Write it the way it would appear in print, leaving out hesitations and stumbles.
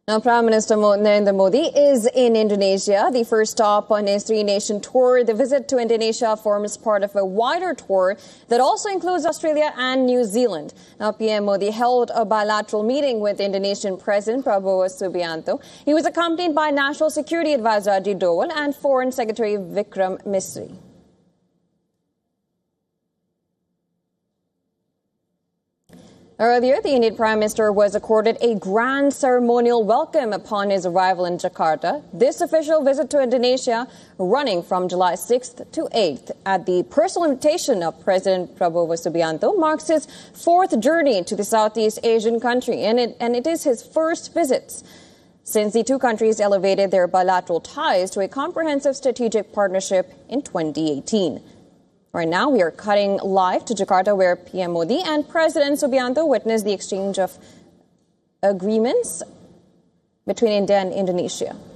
Now, Prime Minister Narendra Modi is in Indonesia, the first stop on his three-nation tour. The visit to Indonesia forms part of a wider tour that also includes Australia and New Zealand. Now, PM Modi held a bilateral meeting with Indonesian President Prabowo Subianto. He was accompanied by National Security Advisor Ajit Doval and Foreign Secretary Vikram Misri. Earlier, the Indian Prime Minister was accorded a grand ceremonial welcome upon his arrival in Jakarta. This official visit to Indonesia, running from July 6th to 8th at the personal invitation of President Prabowo Subianto, marks his fourth journey to the Southeast Asian country, and it is his first visit since the two countries elevated their bilateral ties to a comprehensive strategic partnership in 2018. Right now, we are cutting live to Jakarta, where PM Modi and President Subianto witnessed the exchange of agreements between India and Indonesia.